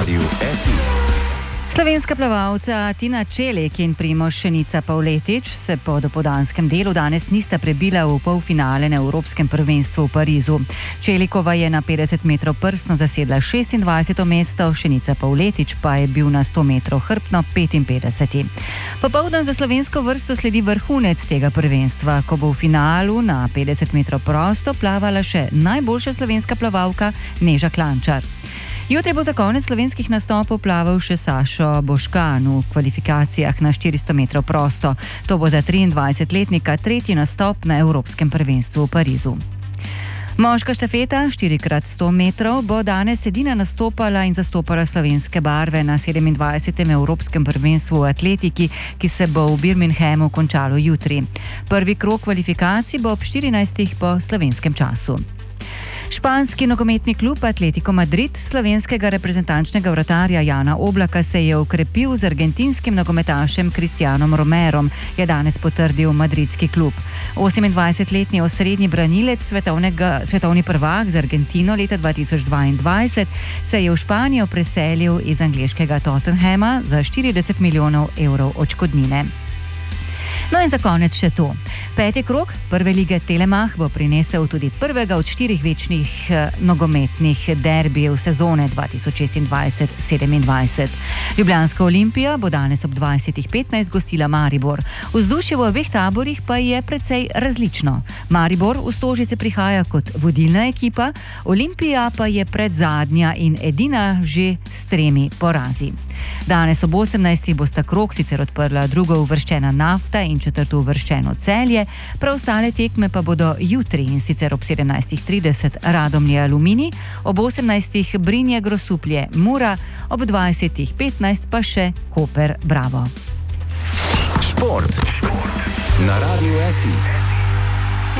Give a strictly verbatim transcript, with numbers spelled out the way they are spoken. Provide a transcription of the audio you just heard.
Radiu S I. Slovenska plavalca Tina Čelik in Primož Šenica Pavletič se po dopoldanskem delu danes nista prebila v polfinale na Evropskem prvenstvu v Parizu. Čelikova je na petdeset metrov prstno zasedla šestindvajseto mesto, Šenica Pavletič pa je bil na sto metrov hrbtno petinpetdeseti. Popoldan za slovensko vrsto sledi vrhunec tega prvenstva, ko bo v finalu na petdeset metrov prosto plavala še najboljša slovenska plavalka Neža Klančar. Jutri bo za konec slovenskih nastopov plaval še Sašo Boškan v kvalifikacijah na štiristo metrov prosto. To bo za triindvajsetletnika tretji nastop na Evropskem prvenstvu v Parizu. Moška štafeta štiri krat sto metrov bo danes edina nastopala in zastopala slovenske barve na sedemindvajsetem Evropskem prvenstvu v atletiki, ki se bo v Birminghamu končalo jutri. Prvi krog kvalifikacij bo ob štirinajstih po slovenskem času. Španski nogometni klub Atletico Madrid slovenskega reprezentančnega vratarja Jana Oblaka se je okrepil z argentinskim nogometašem Cristianom Romerom, je danes potrdil madridski klub. osemindvajsetletni osrednji branilec, svetovni prvak z Argentino leta dva tisoč dvaindvajset, se je v Španijo preselil iz angleškega Tottenhama za štirideset milijonov evrov odškodnine. No in za konec še to. Peti krog prve lige Telemach bo prinesel tudi prvega od štirih večnih eh, nogometnih derbijev sezone dva tisoč šestindvajset sedemindvajset. Ljubljanska Olimpija bo danes ob dvajsetih petnajst gostila Maribor. Vzdušje v obeh taborih pa je precej različno. Maribor v Stožice prihaja kot vodilna ekipa, Olimpija pa je predzadnja in edina že s tremi porazi. Danes ob osemnajstih bosta krog sicer odprla drugo uvrščena Nafta in četrto uvrščeno Celje, preostale tekme pa bodo jutri in sicer ob sedemnajstih trideset Radomlje Aluminij, ob osemnajstih Brinje Grosuplje Mura, ob dvajsetih petnajst pa še Koper Bravo. Šport na Radiu S I.